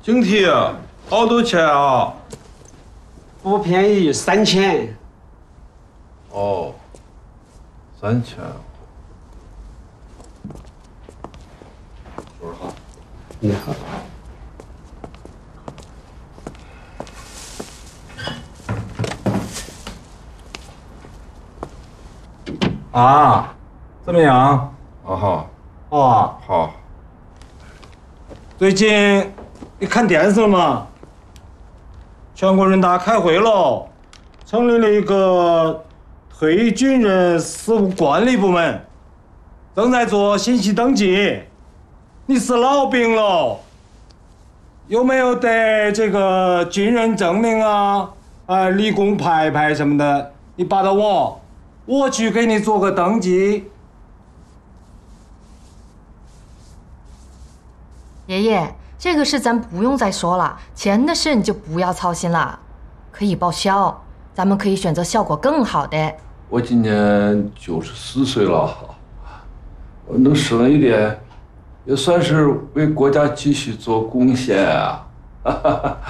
警提，好多钱啊？ 不便宜，3000。 哦，3000。叔好。 你好。 啊，怎么样？ 啊哈。 哦， 好。 最近你看电视了吗？全国人大开会了，成立了一个退役军人事务管理部门，正在做信息登记。你是老兵了，有没有得这个军人证明啊？立功牌什么的，你把到我去给你做个登记。 爷爷，这个事咱不用再说了，钱的事你就不要操心了，可以报销，咱们可以选择效果更好的。 我今年94岁了，我能省了一点，也算是为国家继续做贡献啊。